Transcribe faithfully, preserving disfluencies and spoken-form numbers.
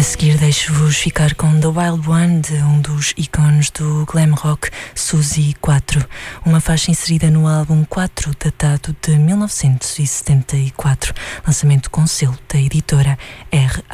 A seguir deixo-vos ficar com The Wild One, de um dos ícones do glam rock, Suzy quatro, uma faixa inserida no álbum quatro, datado de mil novecentos e setenta e quatro, lançamento com selo da editora R.